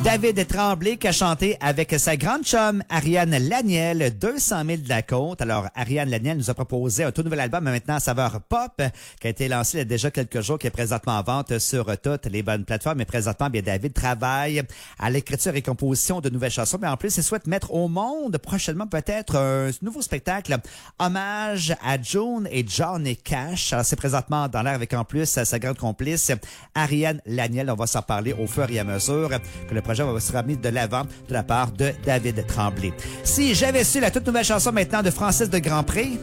David Tremblay qui a chanté avec sa grande chum Ariane Laniel, 200 000 de la côte. Alors, Ariane Laniel nous a proposé un tout nouvel album, maintenant à saveur pop, qui a été lancé il y a déjà quelques jours, qui est présentement en vente sur toutes les bonnes plateformes. Mais présentement, bien, David travaille à l'écriture et composition de nouvelles chansons. Mais en plus, il souhaite mettre au monde prochainement peut-être un nouveau spectacle, hommage à June et Johnny Cash. Alors, c'est présentement dans l'air avec en plus sa grande complice, Ariane Laniel. On va s'en parler au fur et à mesure que le projet va se ramener de l'avant de la part de David Tremblay. Si j'avais su la toute nouvelle chanson maintenant de Francis de Grandpré,